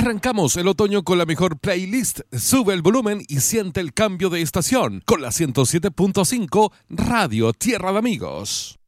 Arrancamos el otoño con la mejor playlist. Sube el volumen y siente el cambio de estación con la 107.5 Radio Tierra de Amigos.